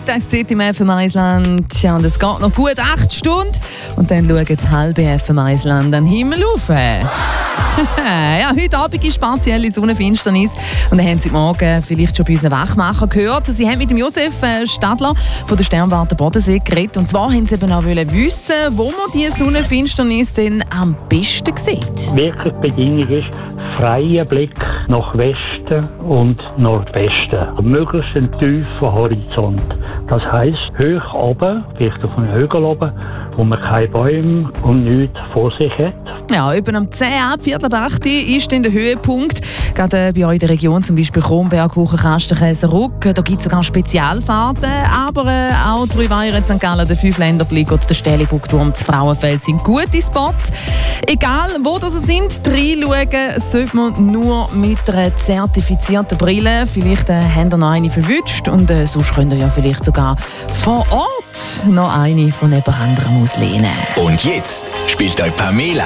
Mittagszeit im FM1-Land. Ja, und es geht noch gut 8 Stunden. Und dann schauen das halbe FM1-Land an den Himmel rauf. Ja, heute Abend ist partielle Sonnenfinsternis. Und dann haben Sie heute Morgen vielleicht schon bei unseren Wachmachern gehört. Sie haben mit dem Josef Stadler von der Sternwarte Bodensee geredet. Und zwar wollten sie eben auch wissen, wo man diese Sonnenfinsternis denn am besten sieht. Wirklich die Bedingung ist freier Blick nach Westen und Nordwesten. Möglichst ein tiefer Horizont. Das heisst, hoch oben, vielleicht auf einem Hügel oben, wo man keine Bäume und nichts vor sich hat. Ja, etwa am 10 ab, 7:15 ist dann der Höhepunkt. Gerade bei euch in der Region, zum Beispiel Kronberg, Huchenkasten, Ruck. Da gibt es sogar Spezialfahrten. Aber auch die Brühweier, St. Gallen, der Fünfländerblick oder der Stelliburgturm, das Frauenfeld sind gute Spots. Egal, wo das sind, reinschauen sollte man nur mit einer zertifizierten Brille. Vielleicht habt ihr noch eine verwünscht und sonst könnt ihr ja vielleicht sogar vor Ort noch eine von jemand anderem auslehnen. Und jetzt spielt euch Pamela